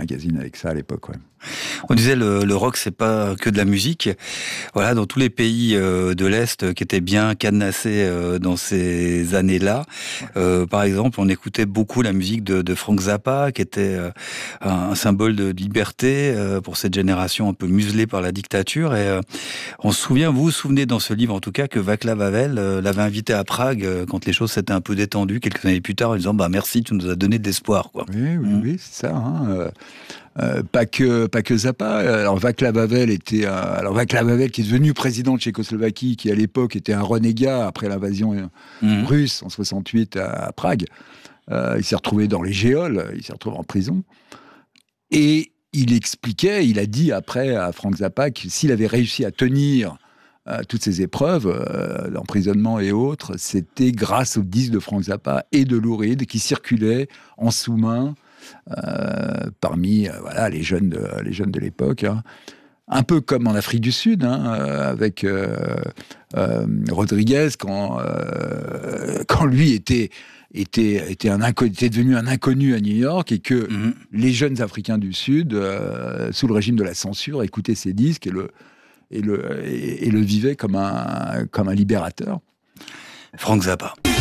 magazine avec ça à l'époque. Ouais. On disait le rock, c'est pas que de la musique. Voilà, dans tous les pays de l'Est qui étaient bien cadenassés dans ces années-là. Par exemple, on écoutait beaucoup la musique de Frank Zappa, qui était un symbole de liberté pour cette génération un peu muselée par la dictature. Et on se souvient, vous vous souvenez dans ce livre en tout cas, que Václav Havel l'avait invité à Prague quand les choses s'étaient un peu détendues quelques années plus tard, en disant merci, tu nous as donné de l'espoir, quoi. Oui, c'est ça. Pas que Zappa. Alors Václav Havel qui est devenu président de Tchécoslovaquie, qui à l'époque était un renégat après l'invasion russe en 68 à Prague. Il s'est retrouvé dans les géoles, il s'est retrouvé en prison. Et il a dit après à Frank Zappa que s'il avait réussi à tenir toutes ces épreuves d'emprisonnement et autres, c'était grâce aux disques de Frank Zappa et de Lou Reed qui circulaient en sous-main parmi les jeunes de l'époque. Hein. Un peu comme en Afrique du Sud, avec Rodriguez, quand lui était devenu un inconnu à New York et que les jeunes Africains du Sud, sous le régime de la censure, écoutaient ses disques et le vivaient comme un libérateur. Frank Zappa.